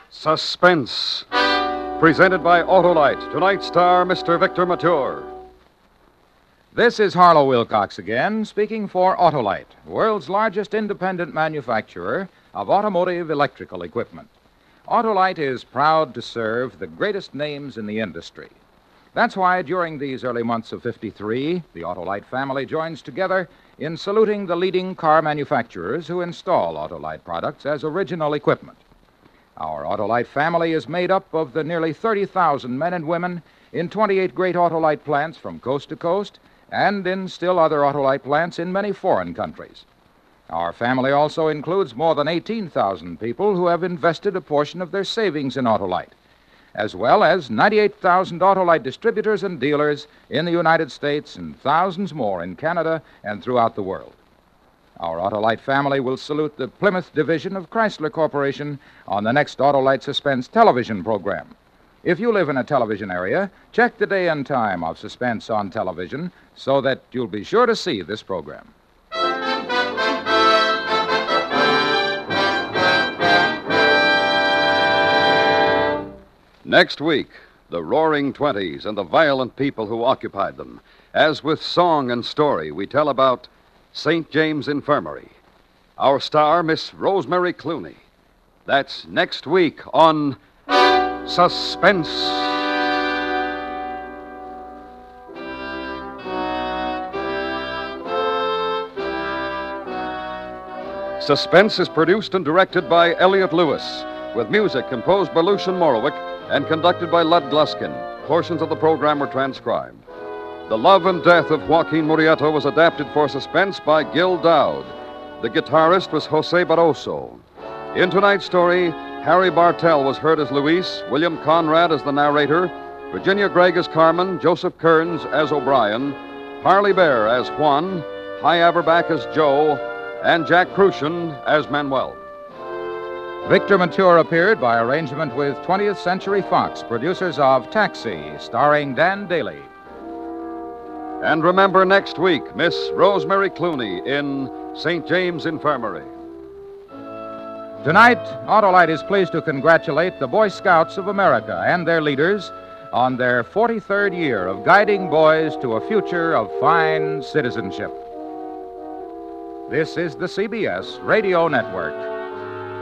Suspense. Presented by Autolite. Tonight's star, Mr. Victor Mature. This is Harlow Wilcox again, speaking for Autolite, the world's largest independent manufacturer of automotive electrical equipment. Autolite is proud to serve the greatest names in the industry. That's why during these early months of '53, the Autolite family joins together in saluting the leading car manufacturers who install Autolite products as original equipment. Our Autolite family is made up of the nearly 30,000 men and women in 28 great Autolite plants from coast to coast and in still other Autolite plants in many foreign countries. Our family also includes more than 18,000 people who have invested a portion of their savings in Autolite, as well as 98,000 Autolite distributors and dealers in the United States and thousands more in Canada and throughout the world. Our Autolite family will salute the Plymouth division of Chrysler Corporation on the next Autolite Suspense television program. If you live in a television area, check the day and time of Suspense on television so that you'll be sure to see this program. Next week, the Roaring Twenties and the violent people who occupied them. As with song and story, we tell about St. James Infirmary. Our star, Miss Rosemary Clooney. That's next week on Suspense. Suspense is produced and directed by Elliott Lewis, with music composed by Lucien Morawick and conducted by Lud Gluskin. Portions of the program were transcribed. The Love and Death of Joaquin Murrieta was adapted for Suspense by Gil Dowd. The guitarist was Jose Barroso. In tonight's story, Harry Bartell was heard as Luis, William Conrad as the narrator, Virginia Gregg as Carmen, Joseph Kearns as O'Brien, Harley Bear as Juan, Hy Averback as Joe, and Jack Crucian as Manuel. Victor Mature appeared by arrangement with 20th Century Fox, producers of Taxi, starring Dan Daly. And remember next week, Miss Rosemary Clooney in St. James Infirmary. Tonight, Autolite is pleased to congratulate the Boy Scouts of America and their leaders on their 43rd year of guiding boys to a future of fine citizenship. This is the CBS Radio Network.